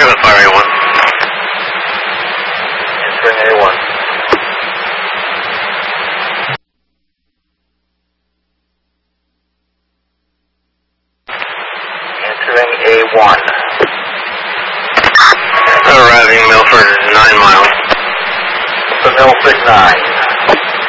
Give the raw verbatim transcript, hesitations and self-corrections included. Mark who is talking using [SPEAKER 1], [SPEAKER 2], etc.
[SPEAKER 1] seven, fire A one.
[SPEAKER 2] Answering A one. Answering A one.
[SPEAKER 1] Arriving Milford, nine miles.
[SPEAKER 2] The Milford nine.